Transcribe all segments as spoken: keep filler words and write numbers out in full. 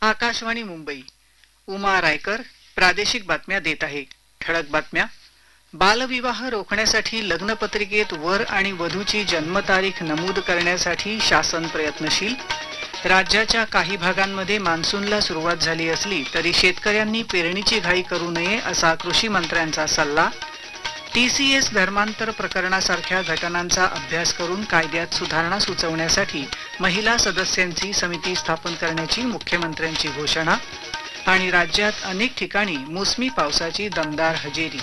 आकाशवाणी मुंबई. उमा रायकर प्रादेशिक बातम्या देत आहे. ठळक बातम्या. बालविवाह रोखण्यासाठी लग्नपत्रिकेत वर आणि वधूची जन्मतारीख नमूद करण्यासाठी शासन प्रयत्नशील. राज्याच्या काही भागांमध्ये मान्सूनला सुरुवात झाली असली तरी शेतकऱ्यांनी पेरणीची घाई करू नये असा कृषी मंत्र्यांचा सल्ला. टीसीएस धर्मांतर प्रकरणासारख्या घटनांचा अभ्यास करून कायद्यात सुधारणा सुचवण्यासाठी महिला सदस्यांची समिती स्थापन करण्याची मुख्यमंत्र्यांची घोषणा. आणि राज्यात अनेक ठिकाणी मोसमी पावसाची दमदार हजेरी.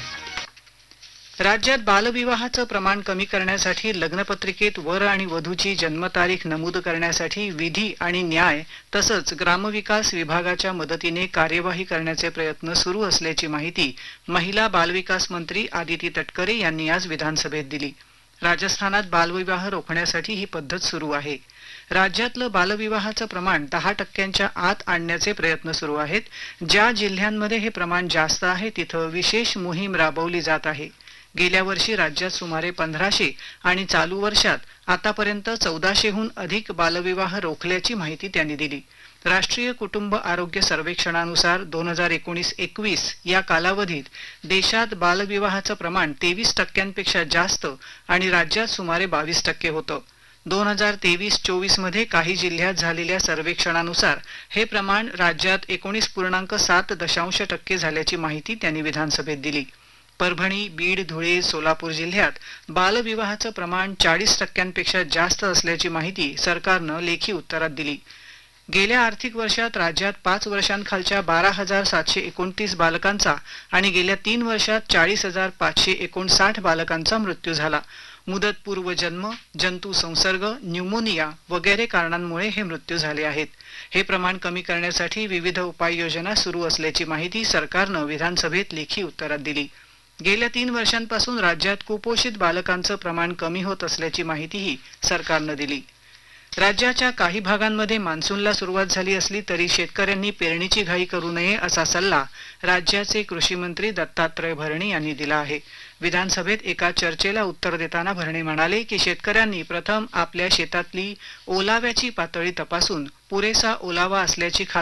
राज्यात बालविवाहाचं प्रमाण कमी करण्यासाठी लग्नपत्रिकेत वर आणि वधूची जन्मतारीख नमूद करण्यासाठी विधी आणि न्याय तसंच ग्रामविकास विभागाच्या मदतीने कार्यवाही करण्याचे प्रयत्न सुरू असल्याची माहिती महिला बालविकास मंत्री आदिती तटकरे यांनी आज विधानसभेत दिली. राजस्थानात बालविवाह रोखण्यासाठी ही पद्धत सुरू आहे. राज्यातलं बालविवाहाचं प्रमाण दहा टक्क्यांच्या आत आणण्याचे प्रयत्न सुरू आहेत. ज्या जिल्ह्यांमध्ये हे प्रमाण जास्त आहे तिथं विशेष मोहीम राबवली जात आहे. गेल्या वर्षी राज्यात सुमारे पंधराशे आणि चालू वर्षात आतापर्यंत चौदाशेहून अधिक बालविवाह रोखल्याची माहिती त्यांनी दिली. राष्ट्रीय कुटुंब आरोग्य सर्वेक्षणानुसार दोन हजार एकोणीस एकवीस या कालावधीत देशात बालविवाहाचं प्रमाण तेवीस टक्क्यांपेक्षा जास्त आणि राज्यात सुमारे बावीस टक्के होतं. दोन हजार तेवीस चोवीस मध्ये काही जिल्ह्यात झालेल्या सर्वेक्षणानुसार हे प्रमाण राज्यात एकोणीस पूर्णांक सात दशांश टक्के झाल्याची माहिती त्यांनी विधानसभेत दिली. परभणी, बीड, धुळे, सोलापूर जिल्ह्यात बालविवाहाचं प्रमाण चाळीस टक्क्यांपेक्षा जास्त असल्याची माहिती सरकारनं लेखी उत्तरात दिली. गेल्या आर्थिक वर्षात राज्यात पाच वर्षांखालच्या बारा हजार सातशे एकोणतीस बालकांचा आणि गेल्या तीन वर्षात चाळीस हजार पाचशे एकोणसाठ बालकांचा मृत्यू झाला. मुदतपूर्व जन्म, जंतू संसर्ग, न्यूमोनिया वगैरे कारणांमुळे हे मृत्यू झाले आहेत. हे प्रमाण कमी करण्यासाठी विविध उपाययोजना सुरू असल्याची माहिती सरकारनं विधानसभेत लेखी उत्तरात दिली. गेल्या तीन वर्षांपासून राज्यात कुपोषित बालकांचं प्रमाण कमी होत असल्याची माहितीही सरकारनं दिली. राज्याच्या काही भागांमध्ये मान्सूनला सुरुवात झाली असली तरी शेतकऱ्यांनी पेरणीची घाई करू नये असा सल्ला राज्याचे कृषी मंत्री दत्तात्रय भरणे यांनी दिला आहे. विधानसभेत एका चर्चेला उत्तर देताना भरणे म्हणाले की शेतकऱ्यांनी प्रथम आपल्या शेतातली ओलाव्याची पातळी तपासून पुरेसा ओलावा असल्याची खात्री